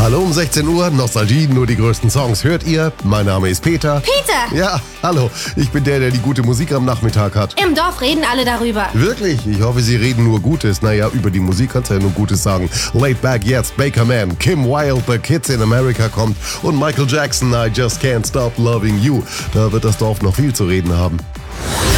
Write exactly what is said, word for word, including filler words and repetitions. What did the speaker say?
Hallo um sechzehn Uhr, Nostalgie, nur die größten Songs hört ihr. Mein Name ist Peter. Peter! Ja, hallo. Ich bin der, der die gute Musik am Nachmittag hat. Im Dorf reden alle darüber. Wirklich? Ich hoffe, Sie reden nur Gutes. Naja, über die Musik kannst du ja nur Gutes sagen. Laid Back jetzt, Baker Man, Kim Wilde, The Kids in America kommt und Michael Jackson, I Just Can't Stop Loving You. Da wird das Dorf noch viel zu reden haben.